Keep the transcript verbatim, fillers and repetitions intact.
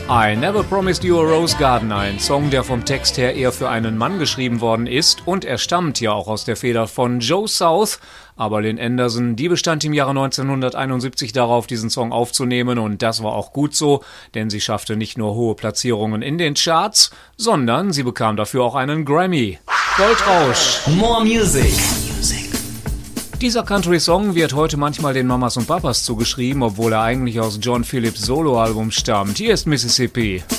I Never Promised You a Rose Garden, ein Song, der vom Text her eher für einen Mann geschrieben worden ist, und er stammt ja auch aus der Feder von Joe South, aber Lynn Anderson, die bestand im Jahre neunzehnhunderteinundsiebzig darauf, diesen Song aufzunehmen, und das war auch gut so, denn sie schaffte nicht nur hohe Platzierungen in den Charts, sondern sie bekam dafür auch einen Grammy. Goldrausch. More Music. Dieser Country-Song wird heute manchmal den Mamas und Papas zugeschrieben, obwohl er eigentlich aus John Phillips' Soloalbum stammt. Hier ist Mississippi.